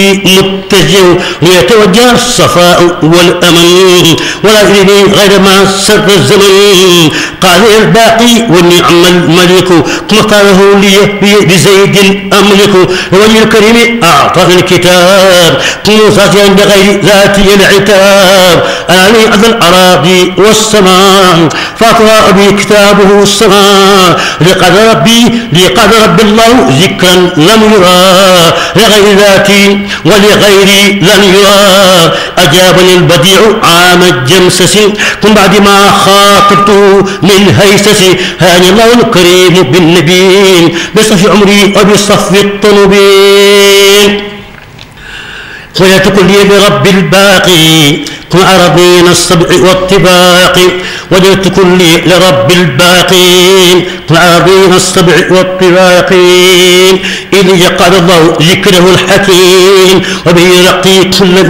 متجه ليتوجه الصفاء والأمن ولا يريني غير ما سر الزمن. قال الباقي والنعم الملك ثم قاله لي بزيد أملك وجه الكريم أعطاني الكتاب موصيا بغير ذاتي العتاب. أناني أذى الأراضي والسماء فأقرأ بي كتابه السماء. لقد ربي الله ذكرا لم يرى لغير ذاتي ولغيري لن يرى. أجابني البديع عام الجمسس من بعد ما خاطبته من هيسس. هاني الله الكريم بالنبي بصف عمري وبصف الطلبين. ولا تكن لي برب الباقي كن عربين السبع والطباق. وجدت كلي لرب الباقين كن عربين السبع والطباق. إذ قال الله ذكره الحكيم وبه يرقي كل